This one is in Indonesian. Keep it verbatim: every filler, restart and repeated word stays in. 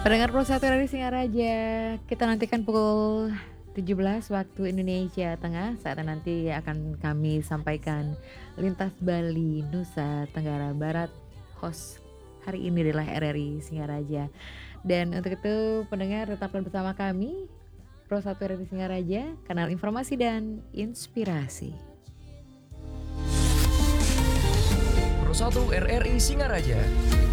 Pendengar Pro satu R R I Singaraja, kita nantikan pukul tujuh belas waktu Indonesia Tengah, saatnya nanti akan kami sampaikan Lintas Bali, Nusa Tenggara Barat. Host hari ini adalah R R I Singaraja. Dan untuk itu pendengar tetaplah bersama kami, Pro satu R R I Singaraja, kanal informasi dan inspirasi. Pro satu R R I Singaraja.